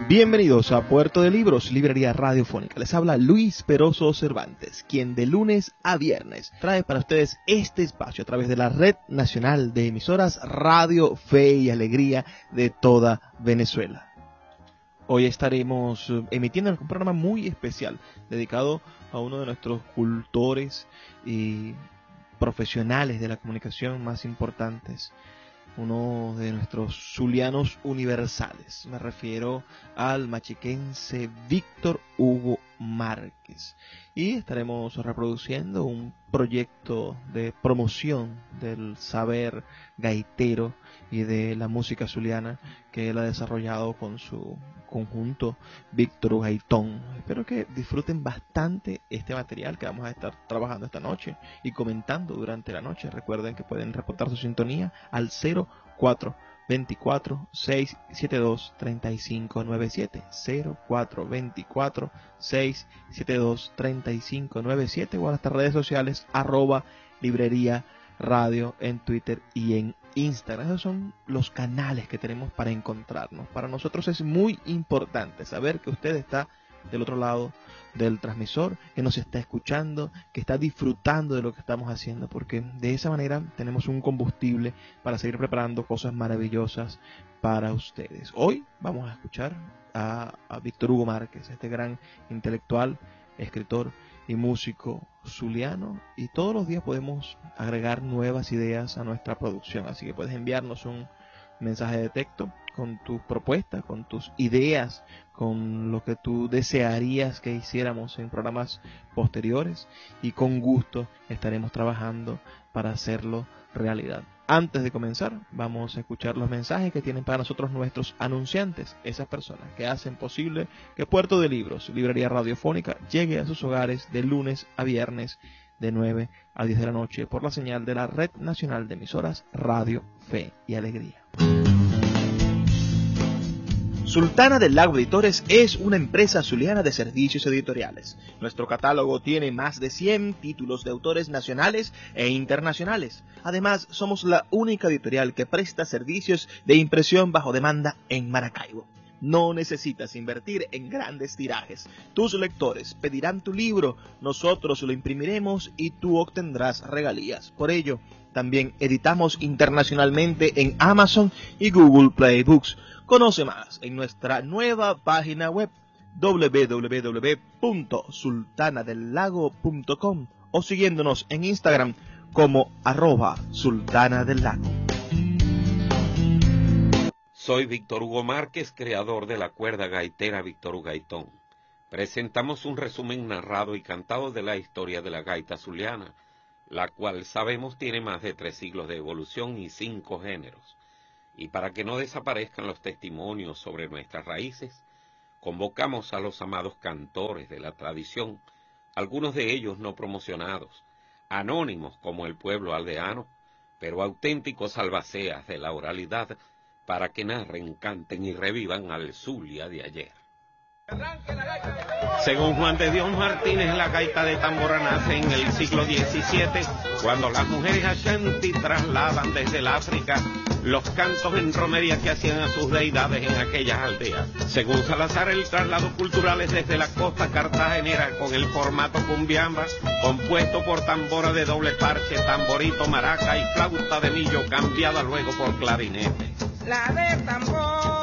Bienvenidos a Puerto de Libros, librería radiofónica. Les habla Luis Peroso Cervantes, quien de lunes a viernes trae para ustedes este espacio a través de la Red Nacional de Emisoras Radio Fe y Alegría de toda Venezuela. Hoy estaremos emitiendo un programa muy especial dedicado a uno de nuestros cultores y profesionales de la comunicación más importantes, uno de nuestros zulianos universales. Me refiero al machiquense Víctor Hugo Márquez. Y estaremos reproduciendo un proyecto de promoción del saber gaitero y de la música zuliana que él ha desarrollado con su conjunto Víctor Gaitón. Espero que disfruten bastante este material que vamos a estar trabajando esta noche y comentando durante la noche. Recuerden que pueden reportar su sintonía al 0424-672-3597, 0424-672-3597 o a nuestras redes sociales @librería radio en Twitter y en Instagram. Esos son los canales que tenemos para encontrarnos. Para nosotros es muy importante saber que usted está del otro lado del transmisor, que nos está escuchando, que está disfrutando de lo que estamos haciendo, porque de esa manera tenemos un combustible para seguir preparando cosas maravillosas para ustedes. Hoy vamos a escuchar a Víctor Hugo Márquez, este gran intelectual, escritor y músico zuliano, y todos los días podemos agregar nuevas ideas a nuestra producción, así que puedes enviarnos un mensaje de texto con tus propuestas, con tus ideas, con lo que tú desearías que hiciéramos en programas posteriores, y con gusto estaremos trabajando para hacerlo realidad. Antes de comenzar, vamos a escuchar los mensajes que tienen para nosotros nuestros anunciantes, esas personas que hacen posible que Puerto de Libros, librería radiofónica, llegue a sus hogares de lunes a viernes de 9 a 10 de la noche por la señal de la Red Nacional de Emisoras Radio Fe y Alegría. Sultana del Lago Editores es una empresa zuliana de servicios editoriales. Nuestro catálogo tiene más de 100 títulos de autores nacionales e internacionales. Además, somos la única editorial que presta servicios de impresión bajo demanda en Maracaibo. No necesitas invertir en grandes tirajes. Tus lectores pedirán tu libro, nosotros lo imprimiremos y tú obtendrás regalías. Por ello, también editamos internacionalmente en Amazon y Google Play Books. Conoce más en nuestra nueva página web www.sultanadelago.com o siguiéndonos en Instagram como @sultanadelago. Soy Víctor Hugo Márquez, creador de la cuerda gaitera Víctor Hugo Gaitón. Presentamos un resumen narrado y cantado de la historia de la gaita zuliana, la cual sabemos tiene más de 3 siglos de evolución y 5 géneros. Y para que no desaparezcan los testimonios sobre nuestras raíces, convocamos a los amados cantores de la tradición, algunos de ellos no promocionados, anónimos como el pueblo aldeano, pero auténticos albaceas de la oralidad, para que narren, canten y revivan al Zulia de ayer. Según Juan de Dios Martínez, la gaita de tambora nace en el siglo XVII, cuando las mujeres ashanti trasladan desde el África los cantos en romería que hacían a sus deidades en aquellas aldeas. Según Salazar, el traslado cultural es desde la costa cartagenera con el formato cumbiamba, compuesto por tambora de doble parche, tamborito, maraca y flauta de millo, cambiada luego por clarinete. La de tambor